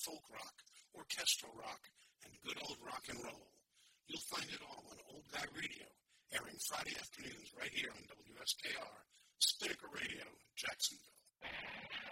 folk rock, orchestral rock, and good old rock and roll. You'll find it all on Old Guy Radio, airing Friday afternoons right here on WSKR, Spinnaker Radio, Jacksonville.